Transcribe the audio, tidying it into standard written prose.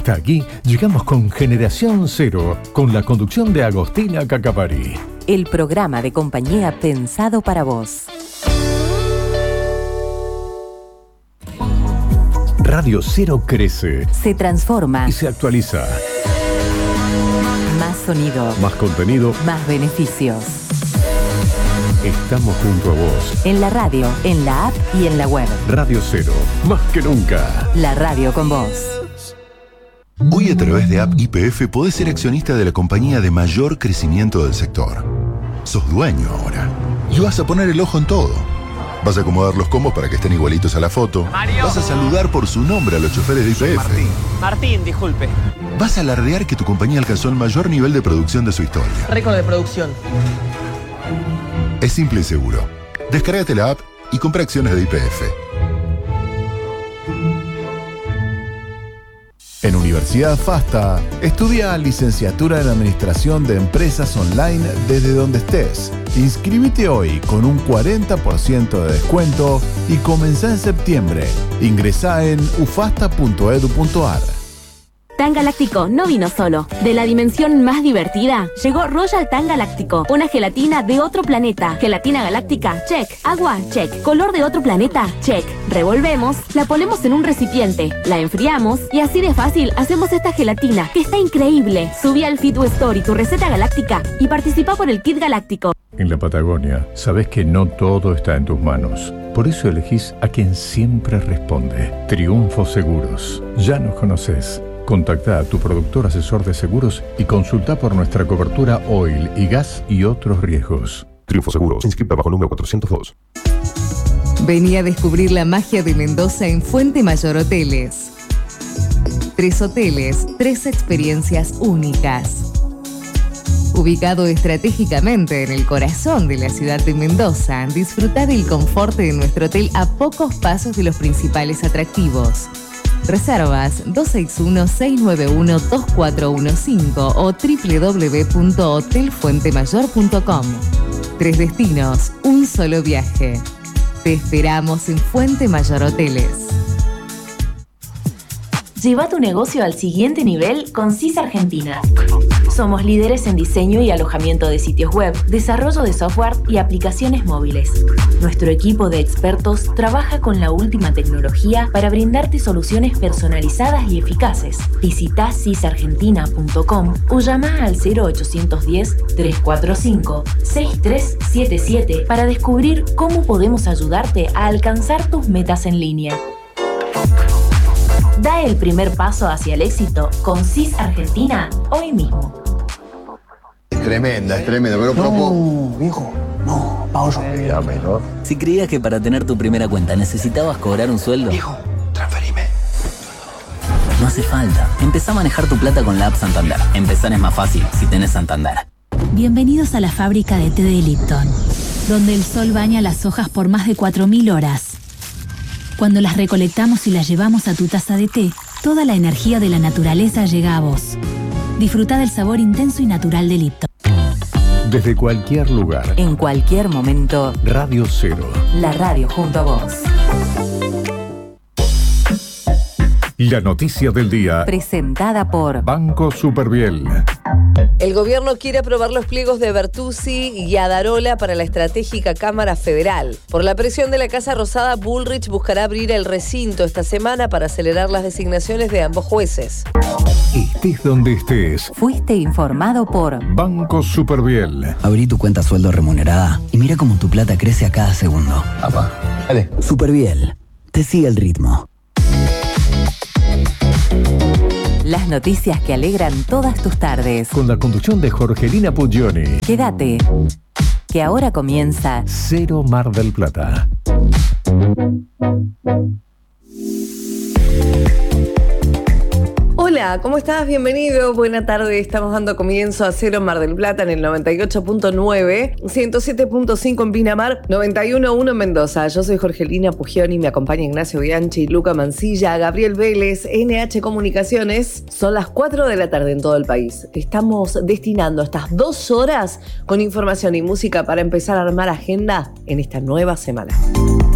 Hasta aquí llegamos con Generación Cero, con la conducción de Agostina Cacapari. El programa de compañía pensado para vos. Radio Cero crece, se transforma y se actualiza. Más sonido, más contenido, más beneficios. Estamos junto a vos. En la radio, en la app y en la web. Radio Cero, más que nunca. La radio con vos. Hoy a través de App YPF podés ser accionista de la compañía de mayor crecimiento del sector. Sos dueño ahora. Y vas a poner el ojo en todo. Vas a acomodar los combos para que estén igualitos a la foto. Mario. Vas a saludar por su nombre a los choferes de YPF. Martín, disculpe. Vas a alardear que tu compañía alcanzó el mayor nivel de producción de su historia. Récord de producción. Es simple y seguro. Descárgate la app y compra acciones de YPF. En Universidad FASTA, estudia licenciatura en Administración de Empresas Online desde donde estés. Inscríbete hoy con un 40% de descuento y comenzá en septiembre. Ingresá en ufasta.edu.ar. Tan Galáctico no vino solo. De la dimensión más divertida, llegó Royal Tan Galáctico, una gelatina de otro planeta. Gelatina galáctica, check. Agua, check. Color de otro planeta, check. Revolvemos, la ponemos en un recipiente, la enfriamos y así de fácil hacemos esta gelatina, que está increíble. Subí al Fit Story tu receta galáctica y participa por el kit galáctico. En la Patagonia, sabés que no todo está en tus manos. Por eso elegís a quien siempre responde. Triunfo Seguros. Ya nos conocés. Contactá a tu productor asesor de seguros y consultá por nuestra cobertura oil y gas y otros riesgos. Triunfo Seguros, inscripta bajo número 402. Vení a descubrir la magia de Mendoza en Fuente Mayor Hoteles. 3 hoteles, 3 experiencias únicas. Ubicado estratégicamente en el corazón de la ciudad de Mendoza, disfrutá del confort de nuestro hotel a pocos pasos de los principales atractivos. Reservas 261-691-2415 o www.hotelfuentemayor.com. 3 destinos, un solo viaje. Te esperamos en Fuente Mayor Hoteles. Lleva tu negocio al siguiente nivel con CIS Argentina. Somos líderes en diseño y alojamiento de sitios web, desarrollo de software y aplicaciones móviles. Nuestro equipo de expertos trabaja con la última tecnología para brindarte soluciones personalizadas y eficaces. Visita cisargentina.com o llama al 0810-345-6377 para descubrir cómo podemos ayudarte a alcanzar tus metas en línea. Da el primer paso hacia el éxito con CIS Argentina hoy mismo. Es tremenda, pero no, viejo, no, pausa. Si creías que para tener tu primera cuenta necesitabas cobrar un sueldo, viejo, transferime. No hace falta. Empezá a manejar tu plata con la app Santander. Empezar es más fácil si tenés Santander. Bienvenidos a la fábrica de té de Lipton, donde el sol baña las hojas por más de 4.000 horas. Cuando las recolectamos y las llevamos a tu taza de té, toda la energía de la naturaleza llega a vos. Disfruta del sabor intenso y natural de Lipton. Desde cualquier lugar, en cualquier momento, Radio Cero. La radio junto a vos. La noticia del día, presentada por Banco Superviel. El gobierno quiere aprobar los pliegos de Bertuzzi y Adarola para la estratégica Cámara Federal. Por la presión de la Casa Rosada, Bullrich buscará abrir el recinto esta semana para acelerar las designaciones de ambos jueces. Estés donde estés, fuiste informado por Banco Superviel. Abrí tu cuenta sueldo remunerada y mira cómo tu plata crece a cada segundo. Apa, dale. Superviel, te sigue el ritmo. Las noticias que alegran todas tus tardes. Con la conducción de Jorgelina Puglioni. Quédate, que ahora comienza Cero Mar del Plata. Hola, ¿cómo estás? Bienvenido, buena tarde. Estamos dando comienzo a Cero Mar del Plata en el 98.9, 107.5 en Pinamar, 91.1 en Mendoza. Yo soy Jorgelina Puglioni, me acompaña Ignacio Bianchi, Luca Mancilla, Gabriel Vélez, NH Comunicaciones. Son las 4 de la tarde en todo el país. Estamos destinando estas 2 horas con información y música para empezar a armar agenda en esta nueva semana.